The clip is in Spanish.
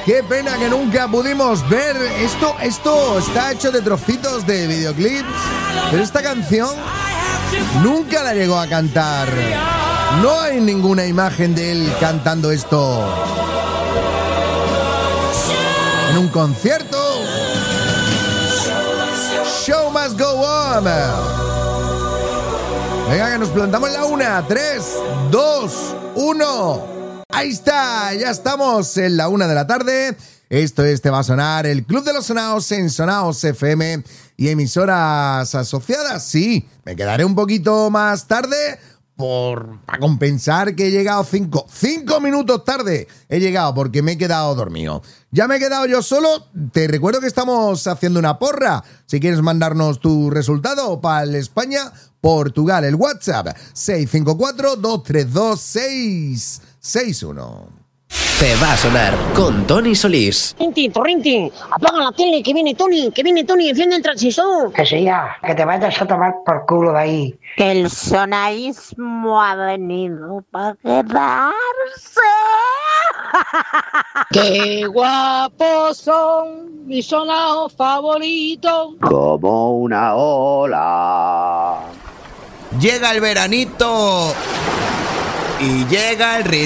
Qué pena que nunca pudimos ver esto. Esto está hecho de trocitos de videoclip, pero esta canción nunca la llegó a cantar. No hay ninguna imagen de él cantando esto en un concierto. Show must go on. Venga, que nos plantamos en la 1, 3, 2, 1. Ahí está, ya estamos en la 1 de la tarde. Esto Te va a sonar, el Club de los Sonaos en Sonaos FM y emisoras asociadas. Sí, me quedaré un poquito más tarde para compensar que he llegado 5 minutos tarde. He llegado porque me he quedado dormido. Ya me he quedado yo solo. Te recuerdo que estamos haciendo una porra. Si quieres mandarnos tu resultado para el España-Portugal, el WhatsApp 654-232-661. Te va a sonar con Tony Solís. Rintin, apaga la tele, que viene Tony, enciende el transistor. Que sí, ya, que te vayas a tomar por culo de ahí. Que el sonaísmo ha venido para quedarse. ¡Qué guapos son mis sonaos favoritos! Como una ola. Llega el veranito y llega el ritmo.